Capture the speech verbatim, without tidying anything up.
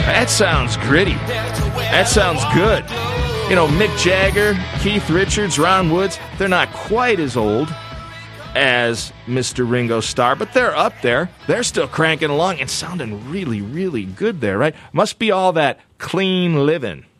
That sounds gritty. That sounds good. You know, Mick Jagger, Keith Richards, Ron Woods, they're not quite as old as Mister Ringo Starr, but they're up there. They're still cranking along and sounding really, really good there, right? Must be all that clean living